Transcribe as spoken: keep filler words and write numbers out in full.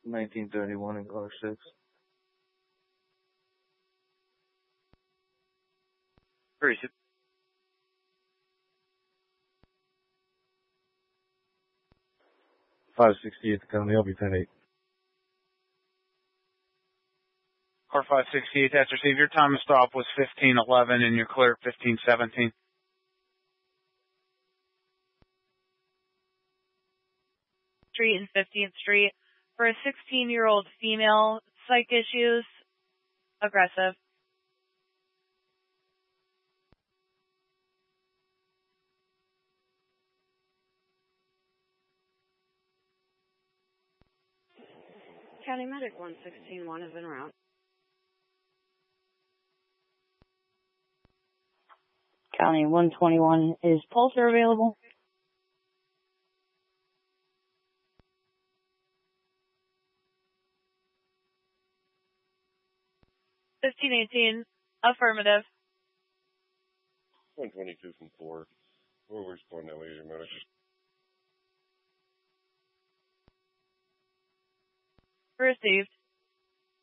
nineteen thirty-one in car six. Where is it? five sixty-eight County, I'll be ten eight. Car five sixty-eight, that's received. Your time of stop was fifteen eleven, and you're clear at fifteen seventeen. Street and fifteenth Street for a sixteen-year-old female, psych issues, aggressive. County Medic one sixteen one is en route. County one twenty-one, is Pulsar available? fifteen eighteen, affirmative. one twenty-two from four. We'll respond that way, your medic. Received.